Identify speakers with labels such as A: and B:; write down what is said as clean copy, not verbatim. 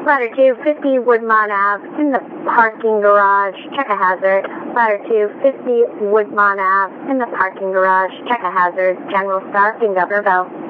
A: Ladder 250 Woodmont Ave in the parking garage. Check a hazard. Ladder 250 Woodmont Ave in the parking garage. Check a hazard. General Stark and Governor Bell.